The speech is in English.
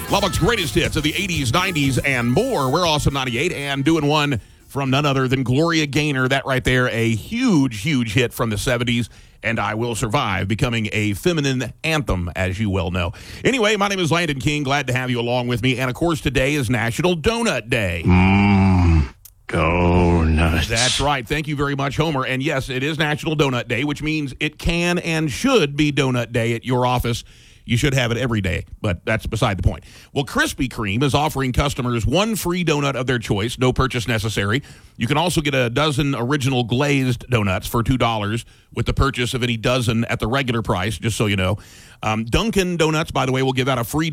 Lubbock's greatest hits of the 80s, 90s, and more. We're Awesome 98 and doing one from none other than Gloria Gaynor. That right there, a huge, huge hit from the 70s. And I Will Survive, becoming a feminine anthem, as you well know. Anyway, my name is Landon King. Glad to have you along with me. And, of course, today is National Donut Day. Go nuts. That's right. Thank you very much, Homer. And, yes, it is National Donut Day, which means it can and should be Donut Day at your office. You should have it every day, but that's beside the point. Well, Krispy Kreme is offering customers one free donut of their choice, no purchase necessary. You can also get a dozen original glazed donuts for $2 with the purchase of any dozen at the regular price, just so you know. Dunkin' Donuts, by the way, will give out a free